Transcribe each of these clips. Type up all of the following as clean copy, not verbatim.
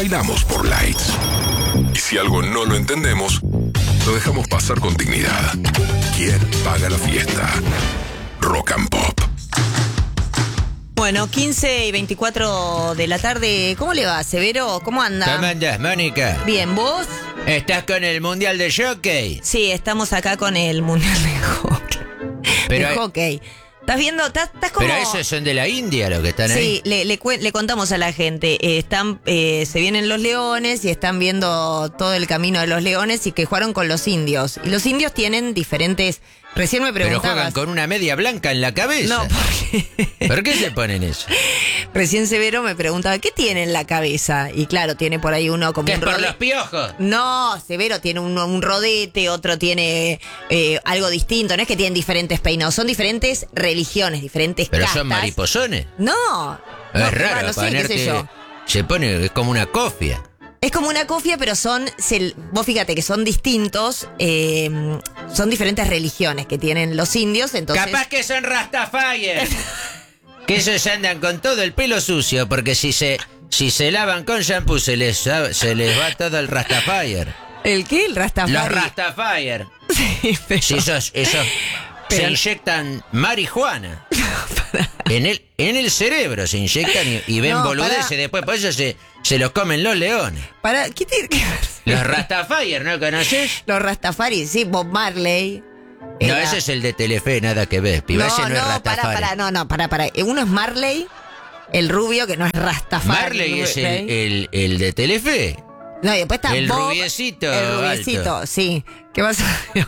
Bailamos por Lights. Y si algo no lo entendemos, lo dejamos pasar con dignidad. ¿Quién paga la fiesta? Rock and Pop. Bueno, 15 y 24 de la tarde. ¿Cómo le va, Severo? ¿Cómo anda? ¿Cómo andás, Mónica? Bien, ¿vos? ¿Estás con el Mundial de Jockey? Sí, estamos acá con el Mundial de Hockey. Pero, de hockey. ¿Estás viendo? ¿Estás como...? Pero esos son de la India los que están Sí, ahí. le contamos a la gente. Se vienen los leones y están viendo todo el camino de los leones y que jugaron con los indios. Y los indios tienen diferentes... Recién me Pero preguntabas... juegan con una media blanca en la cabeza. No, porque... ¿Por qué se ponen eso? Recién Severo me preguntaba, ¿qué tiene en la cabeza? Y claro, tiene por ahí uno como ¿Qué un es por rodete. los piojos? No, Severo tiene un rodete, otro tiene algo distinto. No es que tienen diferentes peinados, son diferentes religiones, diferentes ¿Pero castas. son mariposones? No. Es raro, no sé, ponerte... qué sé yo. Se pone, es como una cofia. Es como una cofia, pero vos fíjate que son distintos, son diferentes religiones que tienen los indios, entonces... Capaz que son Rastafari. Que esos andan con todo el pelo sucio, porque si se lavan con shampoo se les va todo el Rastafari. ¿El qué? ¿El Rastafari? Los Rastafari. Sí, pero... Si esos se inyectan marihuana. En el cerebro se inyectan y ven No, boludeces. pará. Después por eso se los comen los leones. ¿Qué tiene que ver? Los Rastafari, ¿no conoces? Los Rastafari, sí, Bob Marley. No, ese es el de Telefe, nada que ver. Piba, ese no es Rastafari. Pará. Uno es Marley, el rubio, que no es Rastafari. Marley es el de Telefe. No, y después está el Bob, rubiecito el rubiecito, alto. sí. ¿Qué pasa?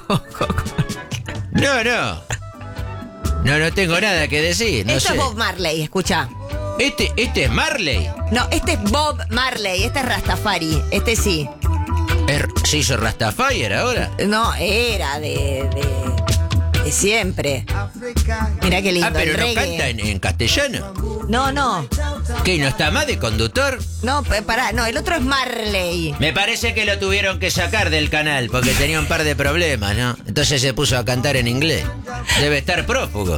No tengo nada que decir, no Esto sé. es Bob Marley, escucha. ¿Este es Marley? No, este es Bob Marley, este es Rastafari, este sí. ¿Se hizo Rastafari ahora? No, era de siempre. Mirá qué lindo, Pero el no reggae. canta en castellano. No. ¿Qué, no está más de conductor? No, pará, no, el otro es Marley. Me parece que lo tuvieron que sacar del canal porque tenía un par de problemas, ¿no? Entonces se puso a cantar en inglés. Debe estar prófugo.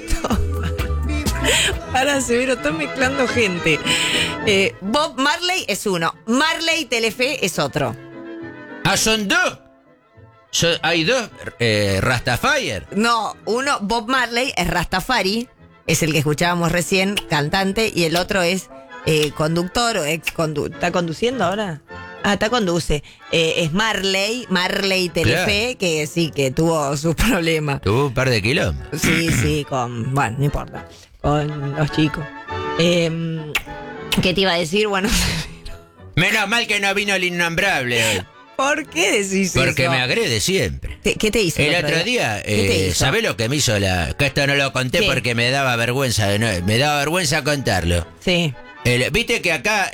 Ahora, Severo, estoy mezclando gente. Bob Marley es uno, Marley Telefe es otro. Ah, son dos. Hay dos Rastafari. No, uno, Bob Marley, es Rastafari, es el que escuchábamos recién, cantante, y el otro es conductor o ¿Está conduciendo ahora? Está conduce. Es Marley Telefe, Claro. que sí, que tuvo sus problemas. Tuvo un par de kilómetros. Sí, bueno, no importa, con los chicos. ¿Qué te iba a decir? Bueno, Menos mal que no vino el innombrable hoy. ¿por qué decís eso? Porque me agrede siempre. ¿Qué te hizo El otro día, ¿Qué te hizo? ¿sabés lo que me hizo que esto no lo conté ¿Qué? porque me daba vergüenza, me daba vergüenza contarlo. Sí. Viste que acá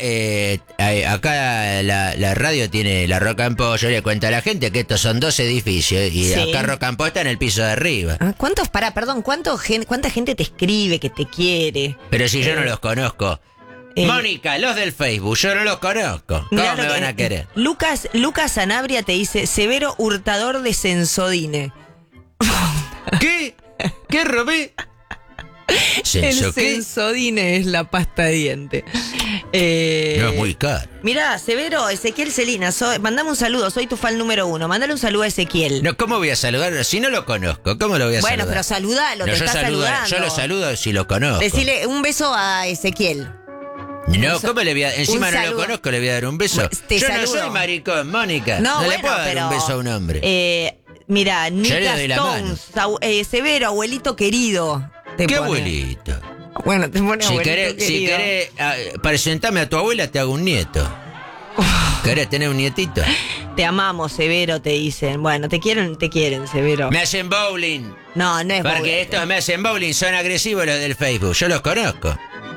la radio tiene la Rock and Pop. Yo le cuento a la gente que estos son dos edificios y Sí. acá Rock and Pop está en el piso de arriba. ¿Cuánta gente te escribe que te quiere? Pero si yo no los conozco. Mónica, los del Facebook, yo no los conozco. ¿Cómo Mirá me lo que- van a querer? Lucas Sanabria te dice, Severo hurtador de Sensodine. ¿Qué? ¿Qué robé? El ¿Censo qué? Sensodine es la pasta de diente. No es muy caro. Mirá, Severo, Ezequiel Celina, mandame un saludo, soy tu fan número 1. Mandale un saludo a Ezequiel. No, ¿cómo voy a saludar? Si no lo conozco, ¿cómo lo voy a saludar? Bueno, pero saludalo, te yo está saludando. Yo lo saludo si lo conozco. Decile un beso a Ezequiel. No, ¿cómo le voy a...? Encima un no lo saludo. conozco, le voy a dar un beso. Te Yo saludo. no soy maricón, Mónica. No, le bueno, puedo dar pero, un beso a un hombre. Mira, Yo le Nika doy la Stones, Severo, abuelito querido. te ¿Qué pone. abuelito? Bueno, te pone Si abuelito querés querido. presentarme a tu abuela, te hago un nieto. ¿Querés tener un nietito? Te amamos, Severo, te dicen. Bueno, te quieren, Severo. Me hacen bowling. No es Porque bowling. estos me hacen bowling, son agresivos los del Facebook. Yo los conozco.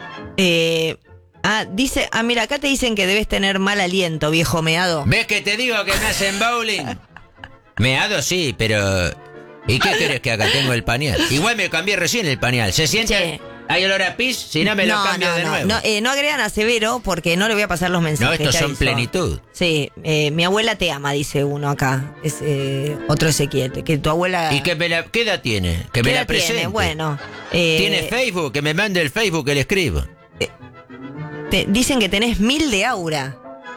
Mira, acá te dicen que debes tener mal aliento, viejo meado. ¿Ves que te digo que me hacen bowling? Meado sí, pero... ¿Y qué querés que haga? Tengo el pañal. Igual me cambié recién el pañal. ¿Se siente? Che. ¿Hay olor a pis? Si no, me lo cambio de nuevo. No agregan a Severo porque no le voy a pasar los mensajes. No, estos te son aviso. plenitud. Sí, mi abuela te ama, dice uno acá. Es otro Ezequiel. Que tu abuela... ¿Y qué edad tiene? Que ¿Qué me la edad tiene? presente. Bueno. ¿Tiene Facebook? Que me mande el Facebook que le escribo. Dicen que tenés 1000 de aura.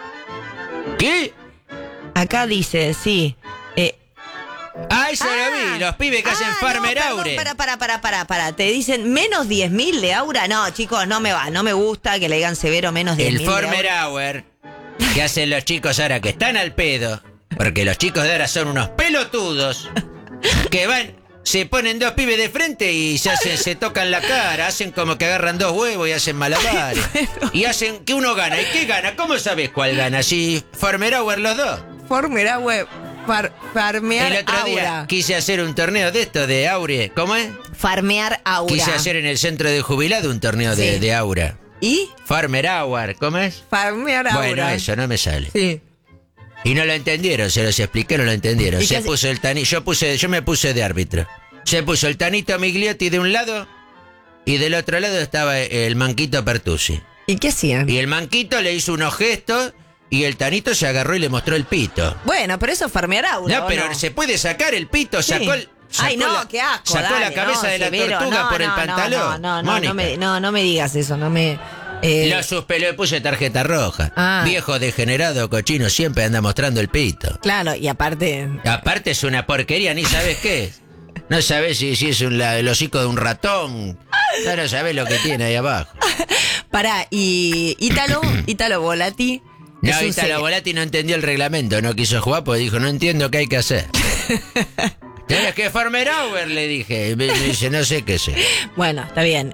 ¿Qué? Acá dice, sí. Eso lo vi, los pibes que hacen Farmer Aure. Para. Te dicen menos 10.000 de Aura. No, chicos, no me gusta que le digan Severo menos 10.000 El de Farmer Aura. Hour que hacen los chicos ahora que están al pedo, porque los chicos de ahora son unos pelotudos que van, se ponen dos pibes de frente y se tocan la cara, hacen como que agarran dos huevos y hacen malabares. Y hacen que uno gana. ¿Y qué gana? ¿Cómo sabes cuál gana? Si Farmer Hour los dos. Farmer Aura. Farmear El otro día Aura. quise hacer un torneo de esto, de Aure. ¿Cómo es? Farmear Aura. Quise hacer en el centro de jubilado un torneo Sí. de Aura. ¿Y? Farmer Hour, ¿cómo es? Farmear Aura. Bueno, eso no me sale. Sí. Y no lo entendieron, se los expliqué, no lo entendieron. ¿Y Se qué puso el tanito, yo me puse de árbitro. Se puso el Tanito Migliotti de un lado y del otro lado estaba el Manquito Pertusi. ¿Y qué hacían? Y el Manquito le hizo unos gestos y el Tanito se agarró y le mostró el pito. Bueno, pero eso es Farmear Aura. No, ¿o pero no? se puede sacar el pito, Sí. sacó Ay, no, la, qué asco. sacó dale, la cabeza no, de la Severo, tortuga no, por el no, pantalón. Mónica. No me digas eso, no me. Lo suspeló, le puse tarjeta roja. Ah. Viejo degenerado cochino siempre anda mostrando el pito. Claro, y aparte. Aparte es una porquería, ni sabes qué es. No sabes si es el hocico de un ratón. No sabes lo que tiene ahí abajo. Pará, y Ítalo Volati. No, es un Italo Volati no entendió el reglamento, no quiso jugar porque dijo, no entiendo qué hay que hacer. Tienes que Farmer Hour, le dije. Me dice, no sé qué sé. Bueno, está bien.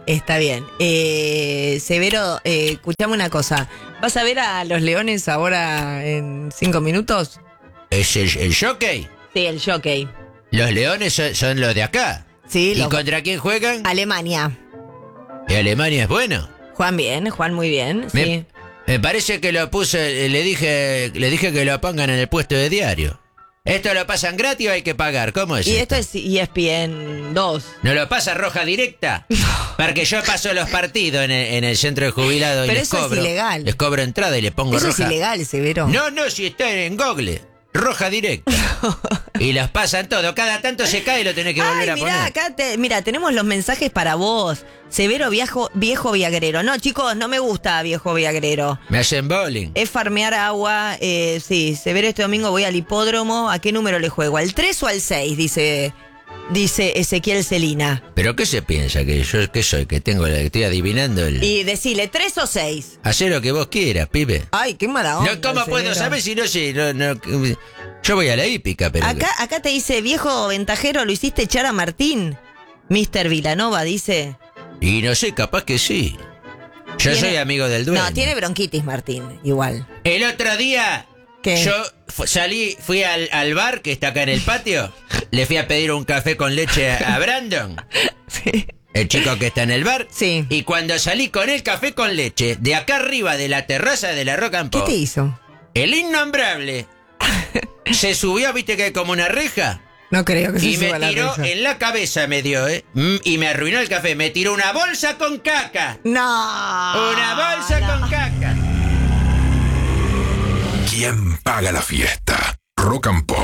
Severo, escuchame una cosa. ¿Vas a ver a los Leones ahora en 5 minutos? ¿Es el jockey? Sí, el jockey. Los Leones son los de acá. Sí, ¿Y contra quién juegan? Alemania. ¿Y Alemania es bueno? Juan bien, Juan muy bien. Sí. Me parece que lo puse, le dije que lo pongan en el puesto de diario. ¿Esto lo pasan gratis o hay que pagar? ¿Cómo es Y esto es ESPN 2. ¿No lo pasa roja directa? Porque yo paso los partidos en el centro de jubilados y Pero les eso es cobro. ilegal. Les cobro entrada y le pongo Eso roja. es ilegal, Severo. No, si está en Google. Roja directa. Y los pasan todo. Cada tanto se cae y lo tenés que volver a mirá, poner. acá tenemos los mensajes para vos. Severo viejo viagrero. No, chicos, no me gusta viejo viagrero. Me hacen bowling. Es farmear agua. Sí, Severo, este domingo voy al hipódromo. ¿A qué número le juego? ¿Al 3 o al 6? Dice Ezequiel Celina. ¿Pero qué se piensa? ¿Que yo qué soy? ¿Que estoy adivinando el...? Y decile, ¿3 o 6? Hacé lo que vos quieras, pibe. Ay, qué mala onda. No, ¿cómo puedo Severo. saber si no sé? No, yo voy a la hípica, pero... Acá te dice, viejo ventajero, lo hiciste echar a Martín. Mr. Vilanova dice. Y no sé, capaz que sí. Yo Tiene- soy amigo del dueño. No, tiene bronquitis Martín, igual. El otro día, ¿Qué? yo fui al bar que está acá en el patio. Le fui a pedir un café con leche a Brandon, Sí. el chico que está en el bar. Sí. Y cuando salí con el café con leche, de acá arriba de la terraza de la Rock and ¿Qué Pop, te hizo? el innombrable se subió, viste que hay como una reja. No creo que se Y me suba la tiró reja. en la cabeza, me dio, y me arruinó el café. Me tiró una bolsa con caca. No. Una bolsa con caca. ¿Quién paga la fiesta? Rock and Pop.